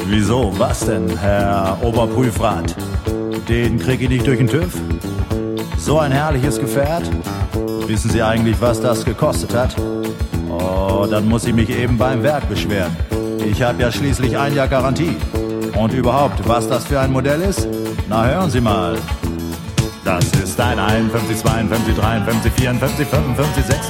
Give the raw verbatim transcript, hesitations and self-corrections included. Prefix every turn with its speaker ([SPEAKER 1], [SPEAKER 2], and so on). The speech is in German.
[SPEAKER 1] Wieso? Was denn, Herr Oberprüfrat? Den krieg ich nicht durch den TÜV? So ein herrliches Gefährt? Wissen Sie eigentlich, was das gekostet hat? Oh, dann muss ich mich eben beim Werk beschweren. Ich habe ja schließlich ein Jahr Garantie. Und überhaupt, was das für ein Modell ist? Na, hören Sie mal. Das ist ein einundfünfzig, zweiundfünfzig, dreiundfünfzig, vierundfünfzig, fünfundfünfzig, sechsundfünfzig.